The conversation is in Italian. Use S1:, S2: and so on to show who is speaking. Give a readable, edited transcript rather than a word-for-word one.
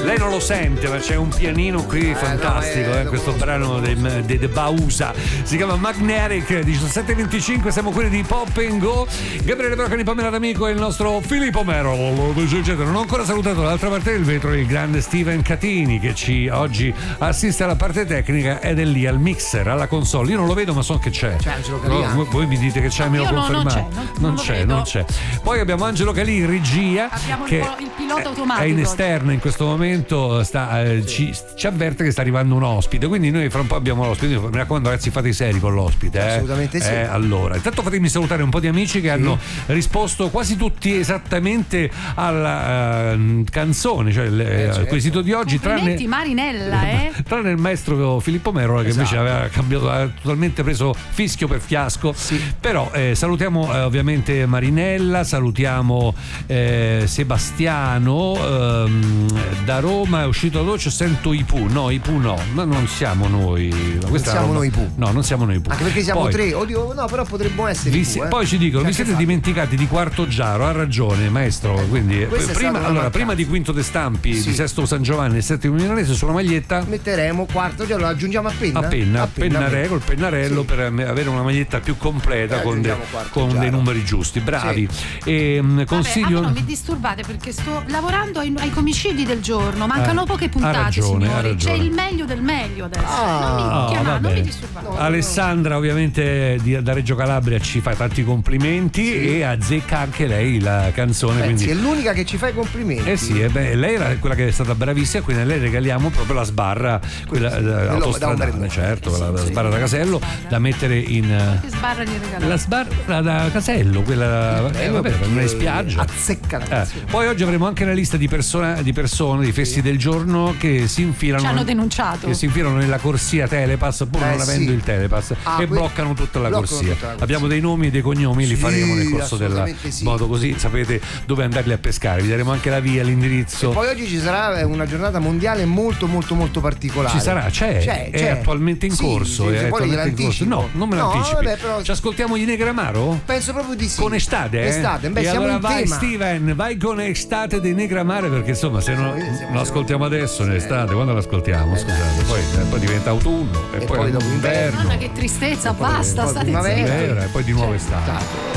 S1: Lei non lo sente, ma c'è un pianino qui fantastico, questo brano dei The Bausa. Si chiama Magnetic, 17:25, siamo quelli di Pop and Go. Gabriele Broccani, Pamela D'Amico e il nostro Filippo Merolo. Non ho ancora salutato dall'altra parte del vetro il grande Steven Catini, che ci oggi assiste alla parte tecnica ed è lì al mixer, alla console. Io non lo vedo, ma so che c'è.
S2: C'è Angelo Calì.
S1: No, voi mi dite che c'è, me lo confermate. Non c'è. Poi abbiamo Angelo Calì in regia.
S3: Abbiamo
S1: che
S3: il pilota automatico.
S1: È in esterna in questo momento, ci avverte che sta arrivando un ospite, quindi noi fra un po' abbiamo l'ospite. Mi raccomando, ragazzi, fate i seri con l'ospite.
S2: Assolutamente sì.
S1: Allora, intanto fatemi salutare un po' di amici che hanno risposto quasi tutti esattamente alla canzone, cioè al quesito di oggi, tranne
S3: Marinella,
S1: tranne il maestro Filippo Merola, che invece aveva cambiato, ha totalmente preso fischio per fiasco. Però salutiamo ovviamente Marinella, salutiamo Sebastiano, da Roma è uscito dolce, sento i Pooh. No, i Pooh no, ma non siamo noi.
S2: Non siamo noi Pooh.
S1: No, non siamo noi Pooh.
S2: Anche perché siamo tre. Oddio, no, però potremmo essere Pooh,
S1: Poi ci dicono, vi siete dimenticati di Quarto Giaro. Ha ragione, maestro. Quindi prima di Quinto De Stampi, di Sesto San Giovanni e Settimo Milanese, sulla maglietta
S2: metteremo Quarto Giaro, lo aggiungiamo a
S1: col pennarello, per avere una maglietta più completa con dei numeri giusti. Bravi. E consiglio.
S3: Non mi disturbate perché sto lavorando ai comicidi del giorno. Mancano poche puntate, signori. C'è il meglio del meglio adesso. Non mi disturbate.
S1: Alessandra, ovviamente da Reggio Calabria, ci fa tanti complimenti e azzecca anche lei la canzone. Quindi
S2: è l'unica che ci fa i complimenti.
S1: Lei era quella che è stata bravissima, quindi a lei regaliamo proprio la sbarra, quella autostradale, certo, la sbarra da casello da mettere in.
S3: Che sbarra di regalo?
S1: La sbarra da casello, quella in spiaggia.
S2: Azzecca la canzone.
S1: Poi oggi avremo anche la lista di persone, di festi del giorno che si infilano.
S3: Ci hanno denunciato.
S1: Che si infilano nella corsia Telepass, pur non avendo il Telepass, e bloccano tutta la corsia. Abbiamo dei nomi e dei cognomi, li faremo nel corso della modo, così sapete dove andarli a pescare. Vi daremo anche la via, l'indirizzo.
S2: E poi oggi ci sarà una giornata mondiale molto molto molto particolare.
S1: Ci sarà, è attualmente in corso. È attualmente in corso. No, non me l'anticipi.
S2: Però...
S1: Ci ascoltiamo gli Negramaro?
S2: Penso proprio di sì.
S1: Con Estate? E allora vai Steven, vai con Estate dei Negramare, perché insomma se non lo ascoltiamo adesso in estate, quando l'ascoltiamo? Scusate, poi diventa autunno e poi dopo inverno.
S3: Che tristezza, basta, state zitti.
S1: E poi di nuovo estate.